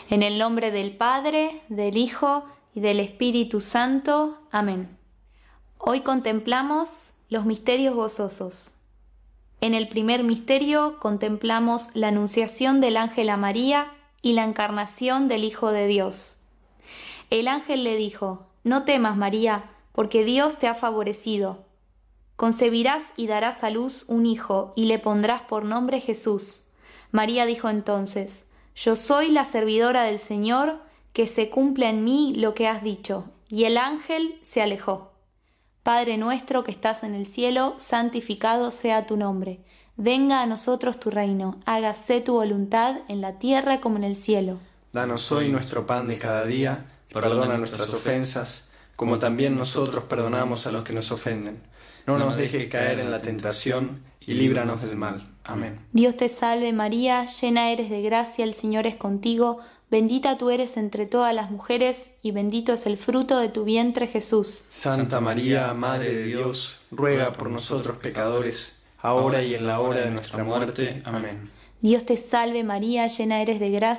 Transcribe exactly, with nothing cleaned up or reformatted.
En el nombre del Padre, del Hijo y del Espíritu Santo. Amén. Hoy contemplamos los misterios gozosos. En el primer misterio contemplamos la anunciación del ángel a María y la encarnación del Hijo de Dios. El ángel le dijo: «No temas, María, porque Dios te ha favorecido. Concebirás y darás a luz un hijo y le pondrás por nombre Jesús». María dijo entonces: «Yo soy la servidora del Señor, que se cumpla en mí lo que has dicho». Y el ángel se alejó. Padre nuestro que estás en el cielo, santificado sea tu nombre. Venga a nosotros tu reino, hágase tu voluntad en la tierra como en el cielo. Danos hoy nuestro pan de cada día, perdona nuestras ofensas, como también nosotros perdonamos a los que nos ofenden. No nos dejes caer en la tentación y líbranos del mal. Amén. Dios te salve María, llena eres de gracia, el Señor es contigo, bendita tú eres entre todas las mujeres y bendito es el fruto de tu vientre Jesús. Santa María, Madre de Dios, ruega por nosotros pecadores, ahora y en la hora de nuestra muerte. Amén. Dios te salve María, llena eres de gracia,